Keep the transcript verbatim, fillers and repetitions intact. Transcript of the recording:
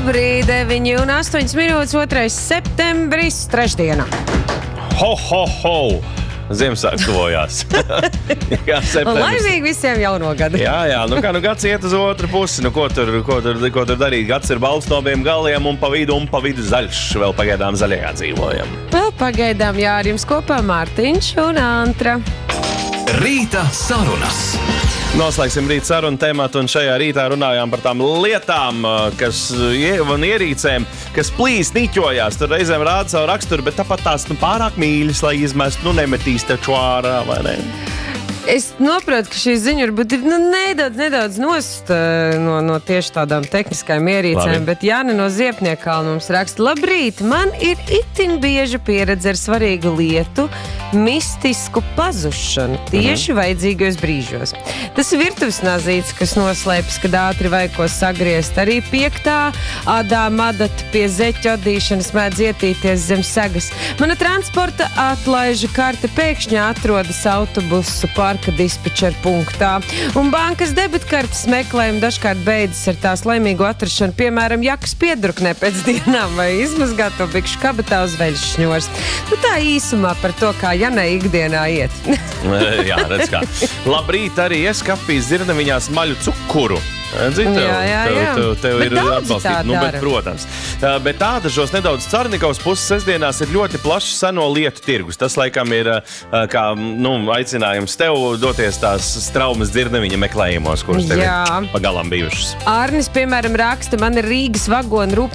Labrīt, deviņi un astoņas minūtes, otrais septembris, trešdiena. Ho, ho, ho! Ziemassvētku tuvojās. Jā, septembris. Laimīgi visiem jauno gadu. Jā, jā, nu kā, nu gads iet uz otru pusi, nu ko tur, ko tur, ko tur darīt? Gads ir balts no abiem galiem un pa vidu, un pa vidu zaļš. Vēl pagaidām zaļajā dzīvojam. Vēl pagaidām, jā, ar jums kopā Mārtiņš un Antra. Rīta sarunas. Noslēgsim rīt sarunu tēmatu, un šajā rītā runājām par tām lietām, kas un ierīcēm, kas plīs, niķojās. Tur reizēm rāda savu raksturu, bet tāpat tās nu, pārāk mīļas, lai izmest, nu nemetīs taču ārā, vai ne? Es noprotu, ka šī ziņa varbūt ir nu, nedaudz, nedaudz nost no, no tieši tādām tehniskajām ierīcēm, Labi. bet Jāni no Ziepniekkalna mums raksta: Labrīt, man ir itin bieža pieredze ar svarīgu lietu, mistisku pazušanu tieši mm-hmm. vajadzīgos brīžos. Tas ir virtuves nazīts, kas noslēpjas, kad ātri vajag ko sagriezt. Arī piektā ādām adata pie zeķu adīšanas mēdz ietīties zem segas. Mana transporta atlaiža karte pēkšņi atrodas autobusu parka dispečera punktā. Un bankas debitkartes meklējumi dažkārt beidzas ar tās laimīgo atrašanu, piemēram, jakas piedruknē pēc dienām vai izmazgāto bikšu kabatā uz veļas šņors. Nu tā īsumā par to, kā Janai ikdienā iet. Jā, redz kā. Labrīt, arī es kafijas dzirnaviņās maļu cukuru. Zini, tev, jā, jā, jā. tev, tev, tev Bet ir daudzi atbalstīt. tā Nu, bet, dara. protams. Bet tādažos nedaudz Carnikavas puses sestdienās ir ļoti plašs seno lietu tirgus. Tas, laikam, ir kā nu, aicinājums tev doties tās straumes dzirnaviņa meklējumos, kuras tev Jā. ir pagalam bijušas. Arnis, piemēram, raksta: man ir Rīgas vagonu rūpnīca